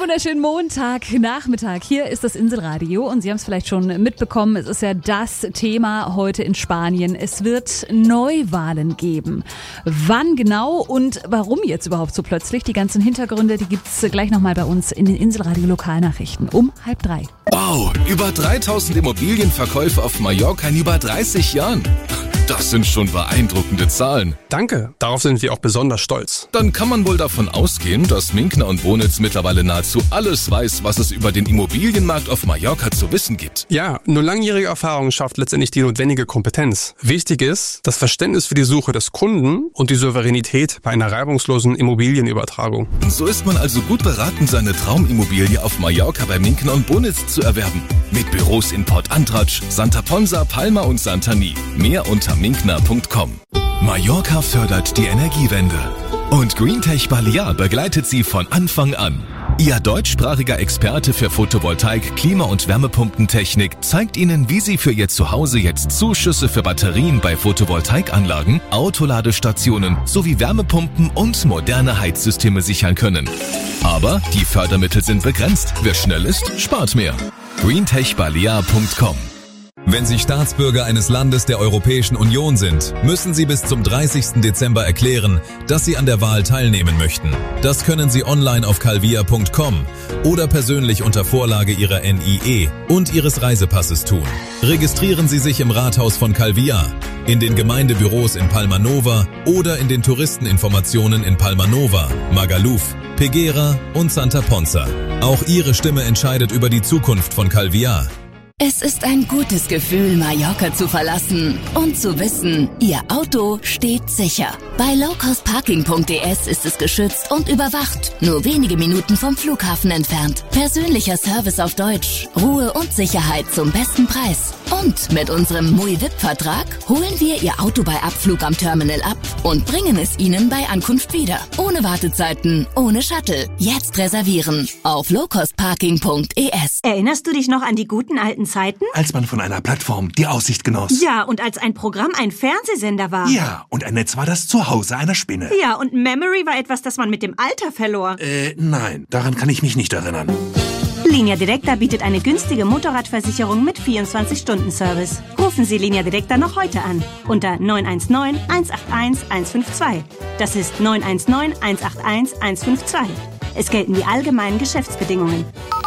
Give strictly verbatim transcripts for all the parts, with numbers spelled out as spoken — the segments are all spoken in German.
wunderschönen Montagnachmittag. Hier ist das Inselradio und Sie haben es vielleicht schon mitbekommen, es ist ja das Thema heute in Spanien. Es wird Neuwahlen geben. Wann genau und warum jetzt überhaupt so plötzlich? Die ganzen Hintergründe, die gibt's gleich nochmal bei uns in den Inselradio-Lokalnachrichten um halb drei. Wow, über dreitausend Immobilienverkäufe auf Mallorca in über dreißig Jahren. Das sind schon beeindruckende Zahlen. Danke, darauf sind wir auch besonders stolz. Dann kann man wohl davon ausgehen, dass Minkner und Bonitz mittlerweile nahezu alles weiß, was es über den Immobilienmarkt auf Mallorca zu wissen gibt. Ja, nur langjährige Erfahrung schafft letztendlich die notwendige Kompetenz. Wichtig ist das Verständnis für die Suche des Kunden und die Souveränität bei einer reibungslosen Immobilienübertragung. So ist man also gut beraten, seine Traumimmobilie auf Mallorca bei Minkner und Bonitz zu erwerben. Mit Büros in Port Antratsch, Santa Ponsa, Palma und Santani. Mehr unter minkner punkt com. Mallorca fördert die Energiewende. Und Greentech Balear begleitet sie von Anfang an. Ihr deutschsprachiger Experte für Photovoltaik, Klima- und Wärmepumpentechnik zeigt Ihnen, wie Sie für Ihr Zuhause jetzt Zuschüsse für Batterien bei Photovoltaikanlagen, Autoladestationen sowie Wärmepumpen und moderne Heizsysteme sichern können. Aber die Fördermittel sind begrenzt. Wer schnell ist, spart mehr. greentech balear punkt com. Wenn Sie Staatsbürger eines Landes der Europäischen Union sind, müssen Sie bis zum dreißigsten Dezember erklären, dass Sie an der Wahl teilnehmen möchten. Das können Sie online auf calvia punkt com oder persönlich unter Vorlage Ihrer N I E und Ihres Reisepasses tun. Registrieren Sie sich im Rathaus von Calvia, in den Gemeindebüros in Palma Nova oder in den Touristeninformationen in Palma Nova, Magaluf, Peguera und Santa Ponsa. Auch Ihre Stimme entscheidet über die Zukunft von Calvia. Es ist ein gutes Gefühl, Mallorca zu verlassen und zu wissen, Ihr Auto steht sicher. Bei low cost parking punkt d s ist es geschützt und überwacht, nur wenige Minuten vom Flughafen entfernt. Persönlicher Service auf Deutsch, Ruhe und Sicherheit zum besten Preis. Und mit unserem M U I V I P-Vertrag holen wir Ihr Auto bei Abflug am Terminal ab und bringen es Ihnen bei Ankunft wieder. Ohne Wartezeiten, ohne Shuttle. Jetzt reservieren auf low cost parking punkt d s. Erinnerst du dich noch an die guten alten Zeiten? Als man von einer Plattform die Aussicht genoss. Ja, und als ein Programm ein Fernsehsender war. Ja, und ein Netz war das Zuhause einer Spinne. Ja, und Memory war etwas, das man mit dem Alter verlor. Äh, nein, daran kann ich mich nicht erinnern. Linea Directa bietet eine günstige Motorradversicherung mit vierundzwanzig Stunden Service. Rufen Sie Linea Directa noch heute an unter neun eins neun, eins acht eins, eins fünf zwei. Das ist neun eins neun, eins acht eins, eins fünf zwei. Es gelten die allgemeinen Geschäftsbedingungen.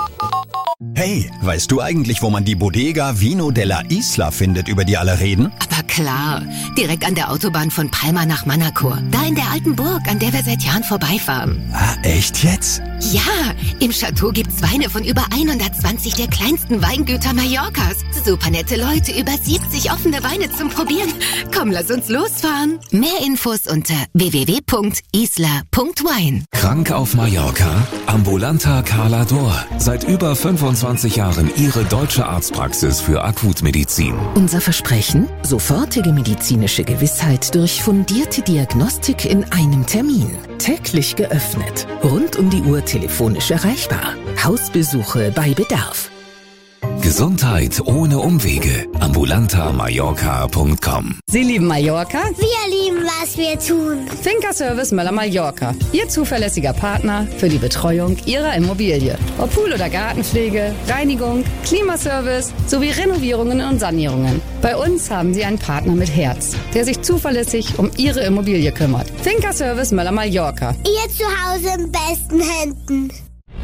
Hey, weißt du eigentlich, wo man die Bodega Vino della Isla findet, über die alle reden? Aber klar, direkt an der Autobahn von Palma nach Manacor. Da in der alten Burg, an der wir seit Jahren vorbeifahren. Ah, echt jetzt? Ja, im Chateau gibt's Weine von über hundertzwanzig der kleinsten Weingüter Mallorcas. Super nette Leute, über siebzig offene Weine zum Probieren. Komm, lass uns losfahren. Mehr Infos unter w w w punkt isla punkt wine. Krank auf Mallorca? Ambulanta Calador. Seit über fünfundzwanzig Jahren Ihre deutsche Arztpraxis für Akutmedizin. Unser Versprechen? Sofortige medizinische Gewissheit durch fundierte Diagnostik in einem Termin. Täglich geöffnet. Rund um die Uhr telefonisch erreichbar. Hausbesuche bei Bedarf. Gesundheit ohne Umwege. ambulanta mallorca punkt com. Sie lieben Mallorca? Wir lieben, was wir tun. Finca Service Möller Mallorca. Ihr zuverlässiger Partner für die Betreuung Ihrer Immobilie. Ob Pool- oder Gartenpflege, Reinigung, Klimaservice sowie Renovierungen und Sanierungen. Bei uns haben Sie einen Partner mit Herz, der sich zuverlässig um Ihre Immobilie kümmert. Finca Service Möller Mallorca. Ihr Zuhause in besten Händen.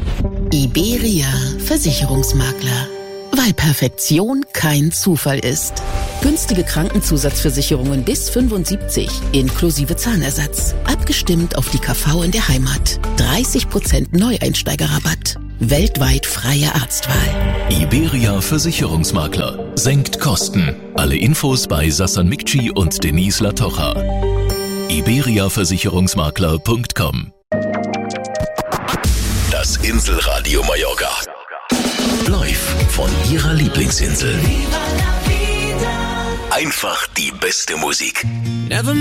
Iberia Versicherungsmakler. Weil Perfektion kein Zufall ist. Günstige Krankenzusatzversicherungen bis fünfundsiebzig, inklusive Zahnersatz. Abgestimmt auf die K V in der Heimat. dreißig Prozent Neueinsteigerrabatt. Weltweit freie Arztwahl. Iberia Versicherungsmakler. Senkt Kosten. Alle Infos bei Sassan Mikci und Denise Latocha. iberia versicherungsmakler punkt com. Das Inselradio Mallorca. Live von Ihrer Lieblingsinsel. Einfach die beste Musik.